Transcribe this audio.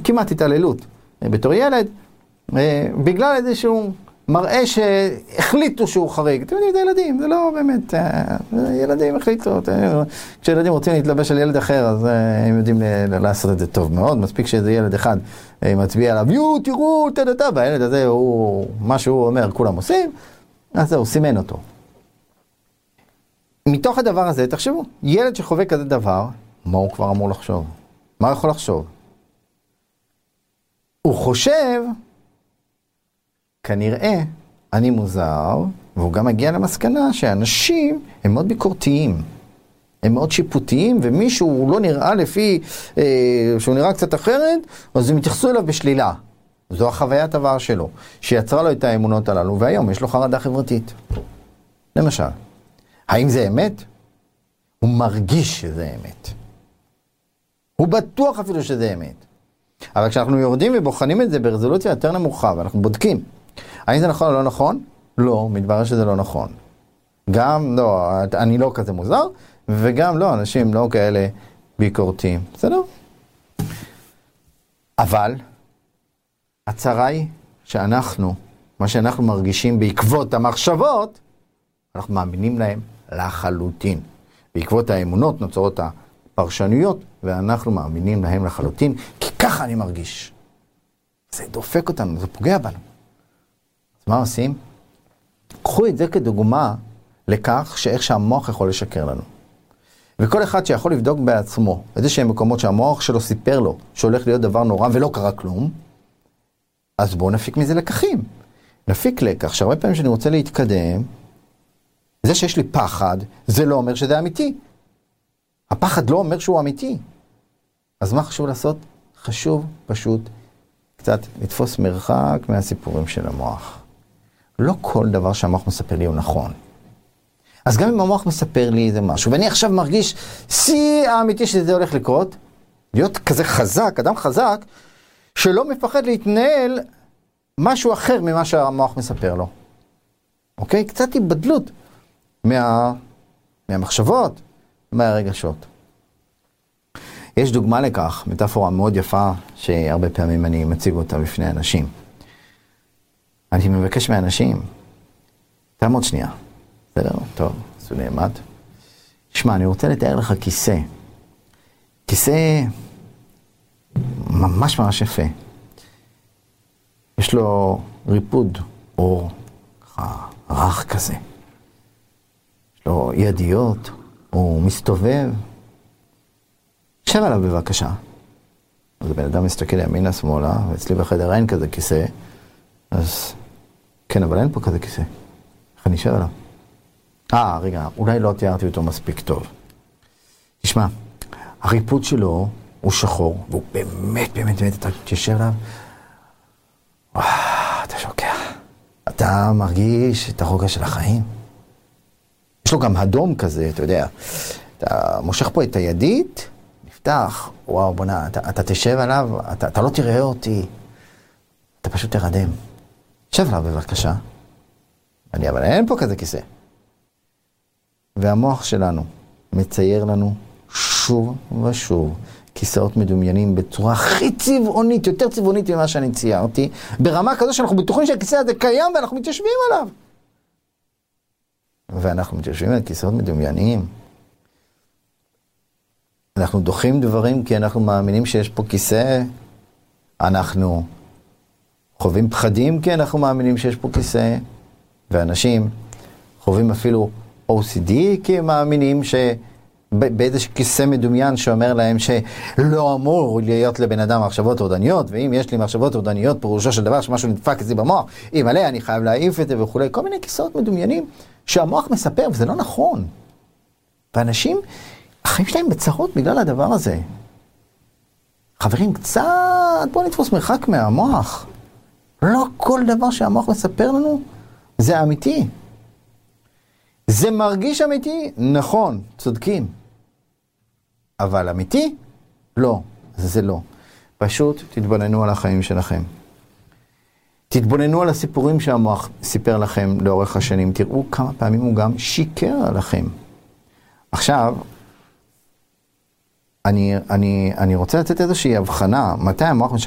כמעט התעללות בתור ילד, בגלל איזשהו מראה שהחליטו שהוא חריג. אתם יודעים, זה ילדים, זה לא באמת, ילדים החליטו, כשילדים רוצים להתלבש על ילד אחר, אז הם יודעים לעשות את זה טוב מאוד, מספיק שאיזה ילד אחד מצביע עליו, תראו, והילד הזה, מה שהוא אומר, כולם עושים, אז זהו, סימן אותו. מתוך הדבר הזה, תחשבו, ילד שחווה כזה דבר, מה הוא כבר אמור לחשוב? מה הוא יכול לחשוב? הוא חושב, כנראה, אני מוזר, והוא גם מגיע למסקנה שאנשים הם מאוד ביקורתיים, הם מאוד שיפוטיים, ומישהו לא נראה לפי, שהוא נראה קצת אחרת, אז הם יתייחסו אליו בשלילה. זו החוויית עבר שלו, שיצרה לו את האמונות הללו, והיום יש לו חרדה חברתית. למשל, האם זה אמת? הוא מרגיש שזה אמת. הוא בטוח אפילו שזה אמת. אבל כשאנחנו יורדים ובוחנים את זה ברזולוציה יותר נמוכה, ואנחנו בודקים, האם זה נכון או לא נכון? לא, מתברר שזה לא נכון. גם לא, אני לא כזה מוזר, וגם לא, אנשים לא כאלה ביקורתיים. בסדר? אבל, הצרה היא שאנחנו, מה שאנחנו מרגישים בעקבות המחשבות, אנחנו מאמינים להם לחלוטין. בעקבות האמונות נוצרות הפרשנויות, ואנחנו מאמינים להם לחלוטין, כי ככה אני מרגיש. זה דופק אותנו, זה פוגע בנו. אז מה עושים? קחו את זה כדוגמה לכך שאיך שהמוח יכול לשקר לנו. וכל אחד שיכול לבדוק בעצמו איזה שהם מקומות שהמוח שלו סיפר לו שהולך להיות דבר נורא ולא קרה כלום, אז בואו נפיק מזה לקחים. נפיק לקח שהרבה פעמים שאני רוצה להתקדם, זה שיש לי פחד, זה לא אומר שזה אמיתי. הפחד לא אומר שהוא אמיתי. אז מה חשוב לעשות? חשוב פשוט קצת לתפוס מרחק מהסיפורים של המוח. לא כל דבר שהמוח מספר לי הוא נכון. אז גם אם המוח מספר לי איזה משהו, ואני עכשיו מרגיש שיא האמיתי שזה הולך לקרות, להיות כזה חזק, אדם חזק, שלא מפחד להתנהל משהו אחר ממה שהמוח מספר לו. אוקיי? קצת היבדלות מהמחשבות, מהרגשות. יש דוגמה לכך, מטאפורה מאוד יפה, שהרבה פעמים אני מציג אותה בפני אנשים. אני מבקש מאנשים, תעמוד שנייה. בסדר? טוב, עשו נעמד. שמע, אני רוצה לתאר לך כיסא. כיסא ממש ממש יפה. יש לו ריפוד, אור, רך כזה. יש לו ידיות, הוא מסתובב. שב עליו בבקשה. אז הבן אדם מסתכל ימינה שמאלה, ואצלי בחדר אין כזה כיסא. אז כן, אבל אין פה כזה כיסא. איך אני שב עליו? רגע, אולי לא תיארתי אותו מספיק טוב. תשמע, הריפוד שלו הוא שחור, והוא באמת, אתה תשב עליו, אתה שוקע. אתה מרגיש את הרוגע של החיים. יש לו גם אדום כזה, אתה יודע. אתה מושך פה את הידית, נפתח, וואו, בונה, אתה תשב עליו, אתה לא תראה אותי. אתה פשוט תרדם. שב עליו בבקשה. אבל אין פה כזה כיסא. והמוח שלנו מצייר לנו שוב ושוב כיסאות מדומיינים בצורה הכי צבעונית, יותר צבעונית ממה שאני ציירתי, ברמה כזו שאנחנו בטוחים שהכיסא הזה קיים ואנחנו מתיישבים עליו. ואנחנו מתיישבים על כיסאות מדומיינים. אנחנו דוחים דברים כי אנחנו מאמינים שיש פה כיסא. אנחנו חווים פחדים כי אנחנו מאמינים שיש פה כיסא. ואנשים חווים אפילו OCD כי הם מאמינים שבאיזשהו כיסא מדומיין שאומר להם שלא אמור להיות לבן אדם מחשבות טורדניות, ואם יש לי מחשבות טורדניות פירושו של דבר שמשהו נדפק אצלי במוח, אם עליה אני חייב להעיף את זה וכו'. כל מיני כיסאות מדומיינים שהמוח מספר, וזה לא נכון. ואנשים, החיים שלהם בצרות בגלל הדבר הזה. חברים, קצת בואו נתפוס מרחק מהמוח. לא כל דבר שהמוח מספר לנו זה אמיתי. זה מרגיש אמיתי? נכון, צודקים. אבל אמיתי? לא, זה לא. פשוט תתבוננו על החיים שלכם. תתבוננו על הסיפורים שהמוח סיפר לכם לאורך השנים. תראו כמה פעמים הוא גם שיקר לכם. עכשיו, אני רוצה לתת איזושהי הבחנה. מתי המוח משקר?